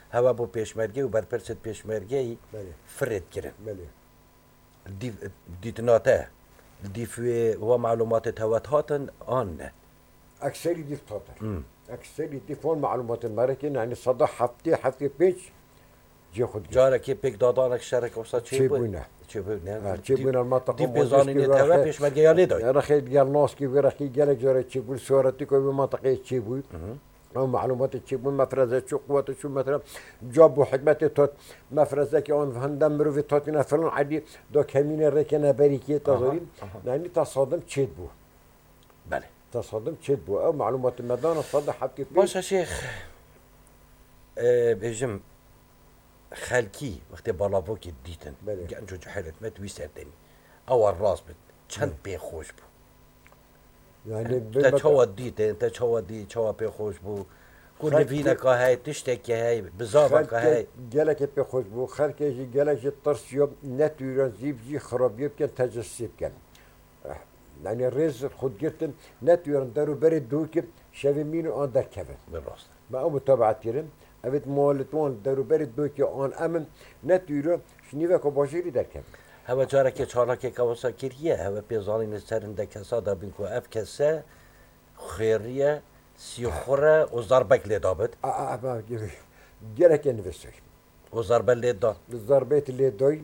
هوا بو پیشمرگی و برپرست پیشمرگی بله فرد کرن بله دیتناته دیفوی و معلومات توات هاتن آن نه اکثری دیف تاتر اکثری دیفون معلومات مرکن یعنی صدا هفته پیش جه خود گیر جاره که پیک دادانک شرک وسط چه بوینه چه بوینه چه بوینه المنطقه دی بزانین توا پیشمرگی یا ندای رخي ديال ناسكي ورخي جالك جارة تشيبول سورتي كوي بمنطقة تشيبول أو معلومات تشيبول مفرزة شو قوة شو مثلا جابوا حكمتي توت مفرزة كي أون هندم مروي توتنا فلان عادي دو كمين ركنا بريكي تظريم يعني تصادم تشيبو بله تصادم تشيبو أو معلومات المدان الصدى حكي باشا شيخ بيجم خالكي وقتی بالاوو که دیتن بله. گنج و جحلت مت ویسردنی اول راست بد چند پی خوش بو يعني تا چوا دیتن تا چوا دی چوا پی خوش بو کل خالكي- وینا که های تشتک که های بزاوا که های جالك بخوش بو خالك يجي جالك الطرس يوم نتورا زيب جي خراب يبكن تجسيب كان يعني الرز خد جرتن نتورا دارو برد دوكب شافي مينو ان در كفن بالراست ما أو متابعة كرم أبد مولتون دارو برد دوكي آن أمن نتورا شنيفا كباشيري در كفن هوا جاره که چالا که کواسا کریه هوا پیزانین سرنده کسا دا بین که اف کسا خیریه سیخوره و ضربک لیدابد ما جالك ينفسر و ضربه لیدان الضربات اللي دوي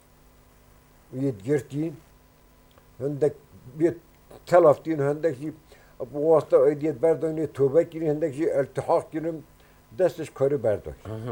ويتجرتين عندك بيت تلفتين عندك شيء بواسطة ايديت بردوين توبة كيرين عندك شيء التحاق كيرين دستش كاري بردوين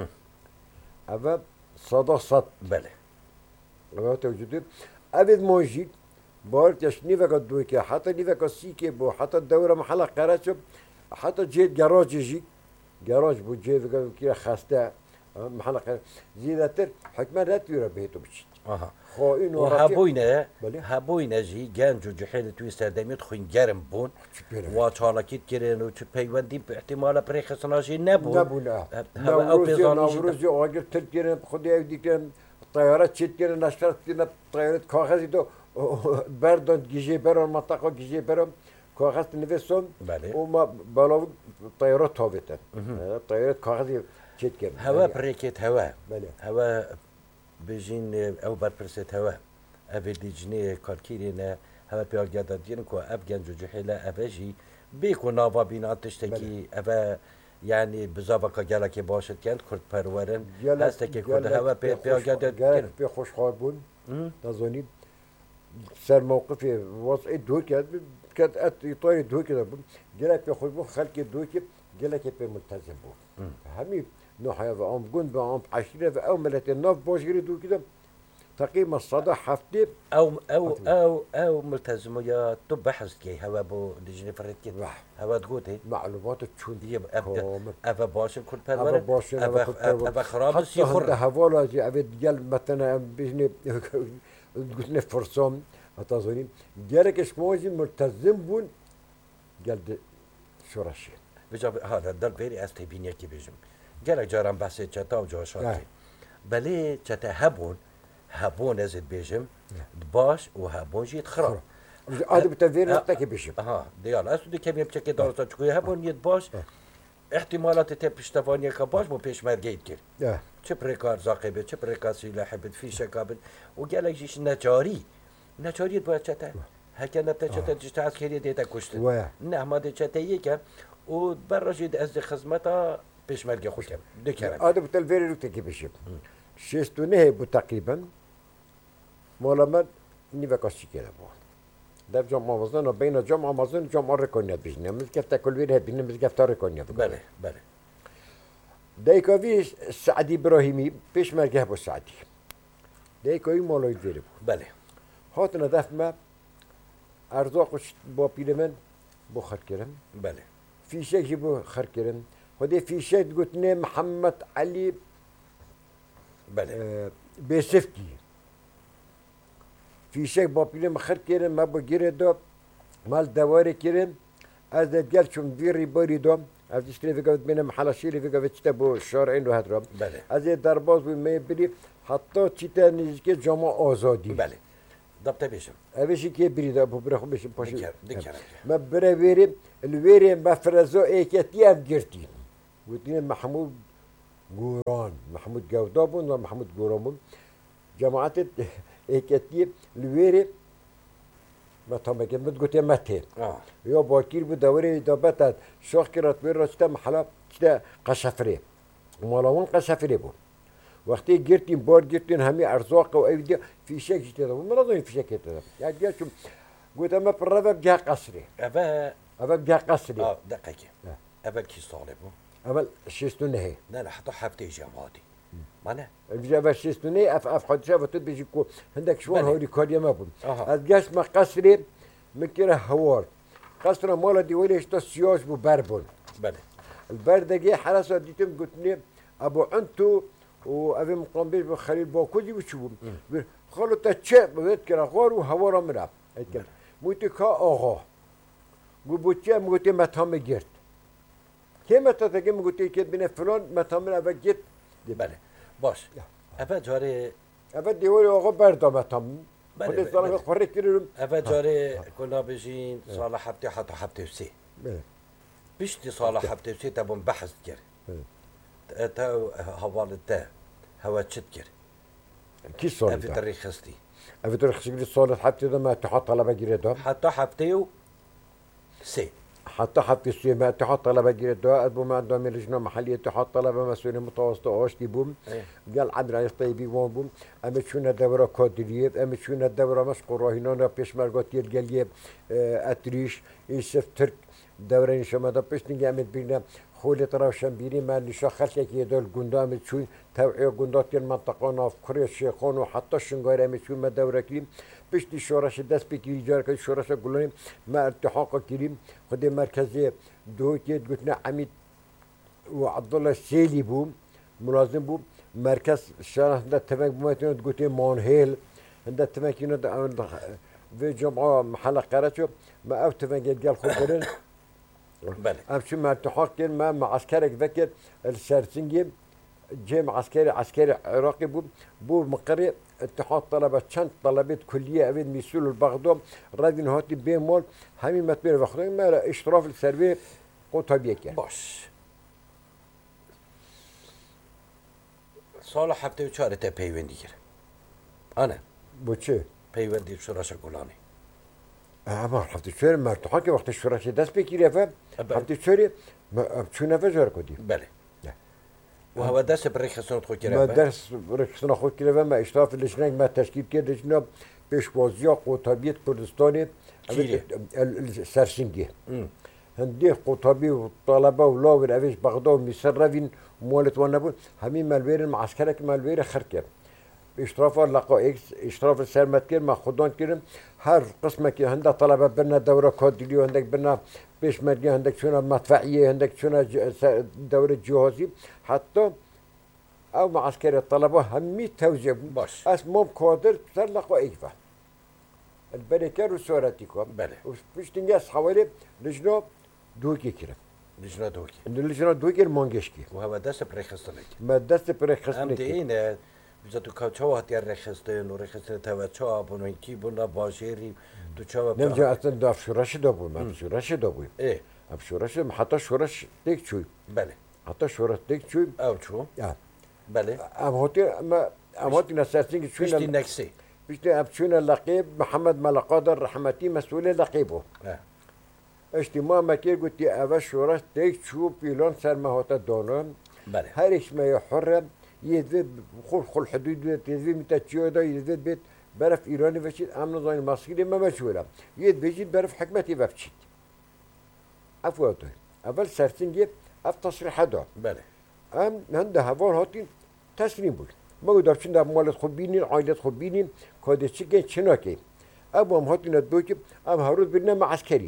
اما صدا صد بله اما توجده ابد موجود بارت يش نيفا دوكي حتى نيفا سيكي بو حتى الدورة محلة قراتشب حتى جيت جراج يجي جراج بو جيت كي خاسته محل قرار زيادتر حكمة لا تيرا بيتو بشيت آها خائن و ورقيق هبوینه بله. هبوینه جی گنج و جحیل توی سردمیت خوین گرم بون چپره. و چالاکیت کرن و چه پیوندی به احتمال پریخسناجی نبون نبونا هوا او پیزانی جی نوروز آگر تل كيرن خدي يودي كيرن طيارات شت كيرن نشرت كيرن طيارات كاغذ دو بردن جيجي برا المنطقة جيجي برا كاغذ نفسهم بله. وما بلاو طيارات هافتن طيارات كاغذ شت كيرن هوا پریکت هوا بله. هوا بجین او برپرست هوا او دیجنه کارکیری نه هوا پیاگرد دین که اف گنج و جحیل او جی بیکو ناوا بینا تشتکی او یعنی بزاوا که گلا که باشد کند کرد پرورن هسته که کرد هوا پیاگرد جالك في خوش خاربون تظني سر موقفي وضع دوكي كانت اطاري دوكي جالك في خوش بون خلق دوكي جالك في ملتزم بون همي نوحيا عم قن بعم عشرة او ملت الناف باشيري دوكي ده تقييم الصدى حفتي او ملتزم یا تو بحث کی هوا بو دیجنه فرد کی واه. هوا تقوتي معلومات تشون دیگه كامل. او باشه کرد أبا پرورن باشن او خراب حتى سی خور هذا هوالا جي أبد جال مثلا بيجني قلنا فرصام هتظنين جالك اسموزي ملتزم بون قال شو رشي بجا هذا دل بيري استي بینیا کی بیجم گلک جارم بحث چتا و جاشات اه. بله چتا هبون ازت بیجم باش و هبون جيت خراب هذا بتفير نقطة بيشم ها ديال اسو دي كم يمشي دارتا چكوي هبون يد باش احتمالات ته پشتوانی که باش با پیشمرگی کرد چه پرکار زاقبه چه پرکار سلاح بد فیشه کابل و گلک جیش نچاری باید چته هکه نبته چته جشت عسکری دیتا کشته واه. نه ما دی چته یکم و برجید از خدمتا پیشمرگی خود کم دکرم هذا بتفير نقطة بيشم شيستونه بو تقريبا مولا ما نيفا كاسي كده بو ده جمع مازن بين جمع مازن جمع ركونيات بيجنا مزكفتا كل وين هبين مزكفتا ركونيات بله بله دايكوفيش سعدي ابراهيمي بيش ما جابوا سعدي دايكوي مولا يدير بله هاتنا دفما ارزاقش با بيلمن بو خر كرم بله في شيء جيبو خر كرم ودي في شيء قلت محمد علي بله بيسفتي في شيء بابيلم خر كرم ما بجير دو مال دواري كرم از قال شم فيري بوري دوم از اشتري في قوت بين محل شيري في قوت تبو شارعين وهدرام بله از درباز بما بري حتى چيتا نزكي جماع آزادي بله ضبط بیشم اوشي كي بري دا ببرخو بشم باشي دكر ما برا ويري الويري ما فرزو ايكتي ام جرتين ودين محمود گوران محمود گودا بون و محمود گوران بون جماعت ایکتی لویره ما تمام كلمة قلت متى يا باكير بدوري دابت شاخ كرات بير راستا محلا كده قشفري ومالون قشفري بو وقتی گرتیم بار گرتیم همه ارزاق و ایدیا فیشک جیته دارم من نظریم فیشک جیته دارم یعنی بیاشم گفتم ما پر رفت بجا قصری اول بجا قصری دقیقه اول کی ساله بو اول شستونه نه حتی هفته جمادی مانه بجا اول شستونه اف حادثه و تو بيجي كو عندك شوان هوري كاريا ما بون از جاش ما قصری مكره هوار قصر مالا ديولي اشتا سياج بو بربون بله البردگی حراسة ديتم قلتني ابو عنتو وابي مقام بيش بخليل باكودي وشو خلو تشاء بغيت كرا غار وهوا رمرا موتي كا آغا قبوتيا موتي متام جرت كي متى تجي موتي كده بين فلان متام أبى جت بله باش أبى جاري أبى ديوري آغا بردا متام بله خودت سلام خوري كيرم أبى جاري كنا بيجين صالح حبتي حتى حبتي وسي بيشتي صالح حبتي وسي تبون بحث كير تا حوالته هوا تشتكر كي صار في تاريخ خستي في تاريخ خستي صار حتى ما تحط على بجريده حتى حبتيو سي حتى حتى سي ما تحط على بجريده ابو ما عندهم لجنه محليه تحط على مسؤولين متوسطه اشتي بوم قال عبد العزيز طيبي بوم اما شنو الدوره كودريه اما شنو الدوره مشكوره هنا بيش مرقات يلقى اتريش يوسف ترك دوره شما دا بيش نجامد بينا خولة روشن بيري ما نشا خلشك يدول قندام تشوي توعية قندات المنطقة ناف كوريا الشيخون وحتى الشنغايرة متشوي ما دورة كريم بيشتي شورش دست بكري جارك شورش قلوني ما التحاق كريم خدي مركزية دوتيت قلتنا عميد وعبد الله السيلي بوم ملازم بوم مركز الشارع ده تماك بوماتين قلتين مونهيل ده تماكين في جمعة محل قراتشو ما أو تماك قال خبرين بله امشي مع التحاق مع عسكري فكر السرسنجي جاي عسكري عراقي بو مقري اتحاد طلبة شنط طلبة كلية أبد مسؤول البغداد رادين هاتي بيمول همي متبير بخدين ما اشتراف السربي قطبية كان باش صالح حبتي وشارته بيوندي كر أنا بوشي بيوندي بشراشة قولاني اما حفظ شوية ما ارتحاكي وقت الشراشي دست بكيري فهم حفظ شوية ما شو فجر كودي بله وهو درس بريخسون تخو كيرا ما درس بريخسون خو كيرا ما اشتراف اللجنة ما تشكيل كده لجنة بيشوازيا قطبية كردستاني السرسنجي هندي قطبي وطلبة ولاور أفيش بغداد ومسرفين مولت ونبون همين مالوير المعسكرة مالوير خركة اشتراف اللقاء اشتراف السرمت كير ما خدان كيرم هر قسمه كي هنده طلبه بنا دوره كادري وهندك بنا بيشمركي هندك شنو مدفعيه هندك شنو دوره جهازي حتى او معسكر الطلبه همي توزيع باش اسمهم كادر سر لقاء يكفى البركه وسورتيكم بله وش تنقص حوالي لجنه دوكي كيرم لجنه دوكي مانجشكي وهو درس بريخسون ما درس بريخسون امتحان بجا تو کاچا هات یار رخصتن و رخصتن توچا بونو کی بونا باشیری تو چا نمیشه اصلا داف شورش دابون من شورش دابون اه اب شورش حتی شورش دیگ چوی بله حتی شورش دیگ چوی او چو بله ام هاتی نسرسینگ چوی بیشتی نکسی بیشتی اب چون لقیب محمد ملقادر رحمتی مسئول لقیبو اجتماع مکیر گوتی اول شورش دیگ چو پیلان سر مهاتا دانم بله هر اسمه حرم يذب خل حدود يذب متى دا يذب بيت برف ايراني بشيت امن زين مصري ما مشهوره يد بيجي برف حكمتي بفشيت افوته اول سرتنجي اف تصريح هذا بله ام هند هوان هاتين تسليم بود ما قدرتش ده مالت خبيني عائلة خبيني كاد تشكي شناكي ابو ام هاتين الدوكي ام هارود برنامج عسكري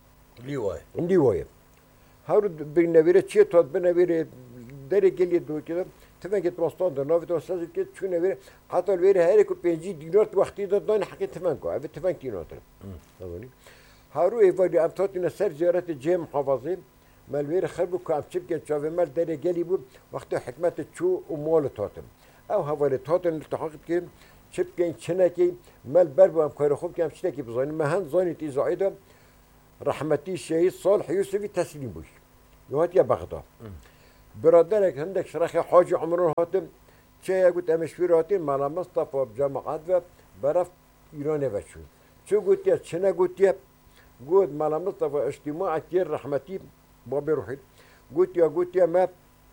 لواي هارود برنامج تشي تود برنامج دري قلي دوكي تفهم مستان در نافت استاد که چونه بره حتی بره هر کو 5 دینار وقتی دادن حقیقت تفهم کو اوه تفهم دینار نبودی هارو ایوادی امتاتین سر زیارت جیم حافظی مالویر خرب کو ام چپ که چاوه مال در گلی بود وقتی حکمت چو و مال تاتم او حوالی تاتن التحاق که چپ که چنه که مال بر بو ام کار خوب که ام چنه که بزنی مهن زانی تی زایده رحمتی شهید صالح یوسفی تسلیم بود یهات یا بغداد برادرك عندك شرخ حاج عمران هاتم چه قلت امشویر هاتیم مالا مصطفى بجماعت و برف ایران بچون چه قلت یا چه نقلت یا قلت مالا مصطفى اجتماع كثير رحمتي بابي روحي قلت يا ما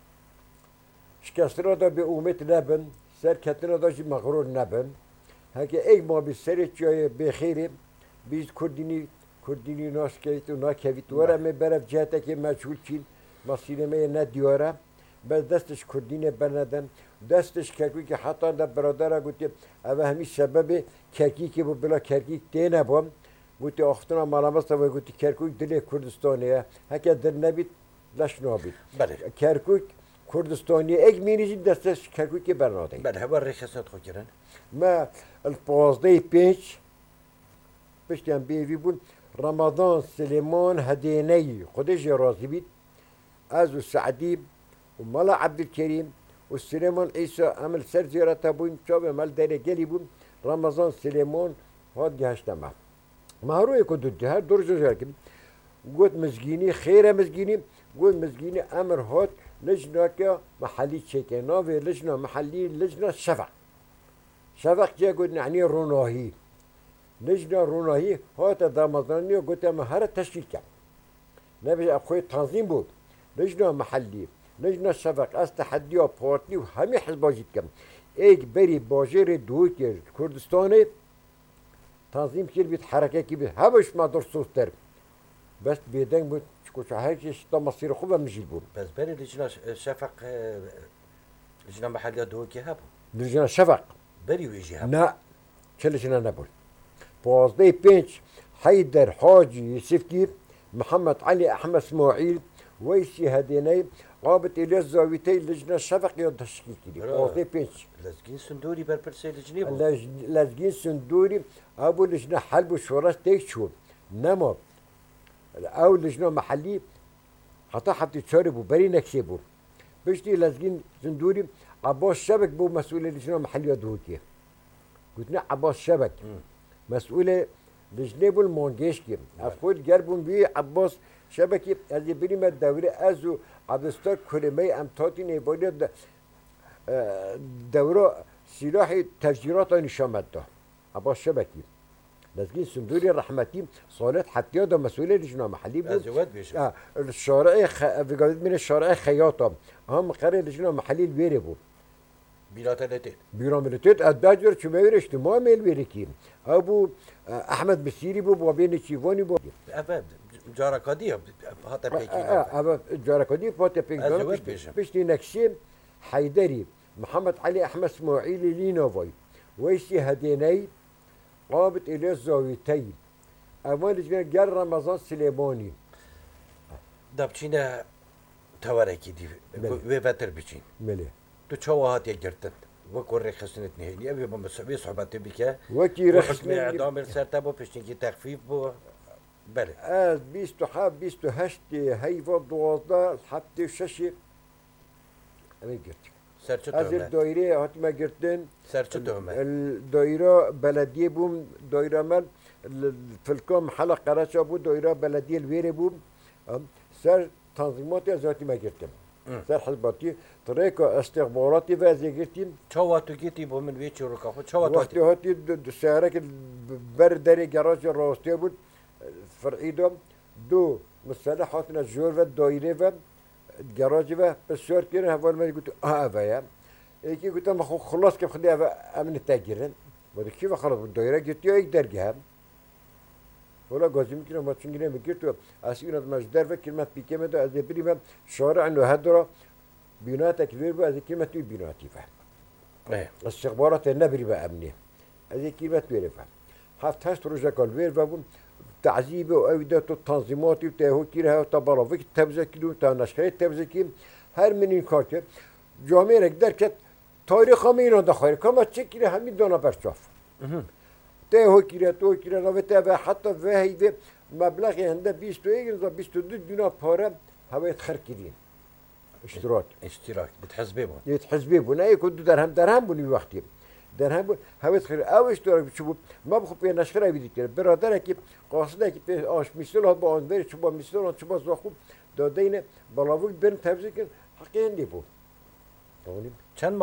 شكسر هذا بأمة نبن سر كتنا هذا مغرور نبن هكا اي ما بسرت جاي بخير biz Kurdini nas kevit و ناکویت ورا می برف جهته که مجهول چین مسیره می ندیاره بس دستش کردینه بندن دستش کرکی که حتی در برادر گوتی اوه همی سبب کرکی که بلا کرکی دینه بام گوتی آختنا مالامست و گوتی کرکوک دل کردستانیه هکه در نبید لش نابید کرکوک کردستانی اگ مینیجی دستش کرکوک برناده بله هوا رخصت خو کرن ما الپازده پیچ پشتیم بیوی بون رمضان سليمان هديني خدش راضي بيت از سعدي وملا عبد الكريم والسليمان عيسى عمل سر زيارة بون شاب عمل داري جلي بون رمضان سليمان هاد جهشتما ما هروي كنت هاد درجة زيارة قلت مسجيني خير مسجيني قلت مسجيني امر هاد لجنة محلي تشيكينا في لجنة محلي لجنة شفق جا قلت يعني روناهي لجنة روناهي هات رمضانية قلت ما هذا تشكيل كان نبي أخوي تنظيم بود لجنة محلي لجنة شفق از تحدي و بارتي و همه حزب جيت كم ايك بري باجر دوكي كردستاني تنظيم كير بيت حركة كي بيت هبش ما درسوس تر بس بيدن بود كوش هيك شتا مصير خوبه مجيل بود بس بري لجنة شفق لجنة محلية دوكي هبو لجنة شفق بري ويجي هبو نا چه لجنة نبول بازده پنج حيدر حاجي يوسفكي محمد علي احمد اسماعيل ويسي هديني قابت الى الزاويتي لجنه شفق يد تشكيل كده بازده پنج لازقين سندوري بربرسي لجنة بو لازقين سندوري ابو لجنه حلب وشوراش تيكشون نما او لجنه محلي حتى تشارب وبري نكسبو بشتي لازقين سندوري عباس شبك بو مسؤول لجنه محليه دوتيه قلت عباس شبك مسؤول لجنه بول مانجيش كيم افخود جربون بي عباس شبكي از بريم الدوري ازو عبدالستار كريمي امتاتي نيبالي دوره سلاح تفجيرات نشامت ده عباس شبكي لازقين سندوري رحمتي صالح حتى ده مسؤول لجنه محلي بود ازواد بيشو الشارع من الشارع خياطه هم قرر لجنه محلي الويري بود بيراتلتين بيراميدتات الدجر شمير اجتماع ميل ويريكيم ابو احمد بسيري بو وبين تشيفوني بو ابد جاركاديه هاتا بيكي ابا جاركادي فوت ازواد بينك بيشو بشتي نكسيم حيدري محمد علي احمد اسماعيل لينوفاي ويسي هديني قابت الى الزاويتين اول جر رمضان سليماني دابچينا توركي دي ويبتر بيچين ملي تو چاوهات يگرتن وكو رخصنت نهيني ابي بمسوي صحبتي بك وكي وحكم رخصني اعدام السرتا بو بشتنكي تخفيف بو بله از 28 هيفا دوازده حتى ششي انا قلت سرچو از تهمه الدايره هات ما قلتن سرچو تهمه الدايره بلديه بوم دايره مال في الكم حلقه قراشة بو دايره بلديه الويري بوم سر تنظيمات ذاتي ما قلتن سر حزباتي طريقة استخباراتي فازي قلتين چاواتو گيتي بو من ويچو رو كافو چاواتو وقتی هاتی سیارک برداری گراج راستی بود فرعی دو مسلح هاتنا جور و دایره و گراج و بسیار کردن حوال من گفت اوه یکی گفتم خو خلاص که خدای اوه امن تاگیرن بود کی و خلاص بود دایره گفت یا یک درگه هم ولا گازی میکنم ما چنگیره میگه تو اصلا از مجدر و کلمت بیکم دو از بریم شارع انو هدرا بنات كبير بقى زي كلمة تقول بناتي فهم ايه استخبارات النبري بقى أمنية هذه كلمة تقول فهم حفت هست رجع كالبير بقى تعذيب وأودة التنظيمات وتهو كيرها وتبرافك تبزكي وتنشخير تبزكي هر من إنكار جامعه رقدر كت تاريخ همين دخل كما تشكيله همين دانا برشاف تهو كيرها تو كيرها نبته حتى وهي مبلغ عنده 22 دينار بارا هوا يتخر كدين اشتراك بتحسبي بون يتحسبي بون اي كنت درهم بوني وقتي درهم بون هوا خير او اشتراك شو ما بخو بين نشخره بيديك برادرك قاصده كي اش مثل هاد با اون بر شو با مثل شو با زخو دادين بلاوك بن تبزك حقی هندی بو دونی چند